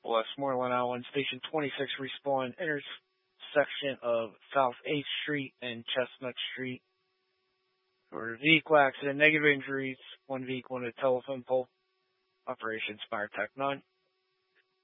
Westmoreland Island, Station 26 respawn intersection of South 8th Street and Chestnut Street. For a vehicle accident, negative injuries, one vehicle in a telephone pole. Operation Spire Tech 9.